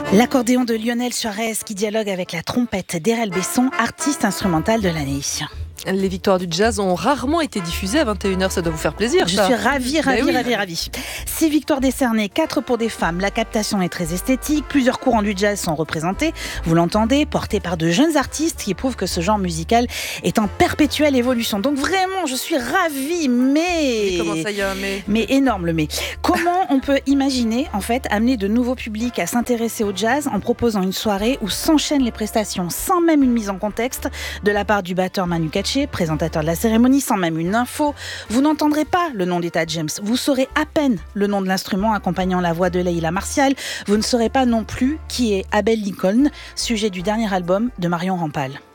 L'accordéon de Lionel Suarez qui dialogue avec la trompette d'Erel Besson, artiste instrumental de l'année. Les victoires du jazz ont rarement été diffusées à 21h, ça doit vous faire plaisir. Je ça. suis ravie. 6 victoires décernées, 4 pour des femmes. La captation est très esthétique, plusieurs courants du jazz sont représentés, vous l'entendez, portés par de jeunes artistes qui prouvent que ce genre musical est en perpétuelle évolution. Donc vraiment, je suis ravie, mais comment ça y est, mais énorme le mais. Comment on peut imaginer, en fait, amener de nouveaux publics à s'intéresser au jazz en proposant une soirée où s'enchaînent les prestations, sans même une mise en contexte de la part du batteur Manu Katché, présentateur de la cérémonie, sans même une info. Vous n'entendrez pas le nom d'Etta James. Vous saurez à peine le nom de l'instrument accompagnant la voix de Leila Martial. Vous ne saurez pas non plus qui est Abel Lincoln, sujet du dernier album de Marion Rampal.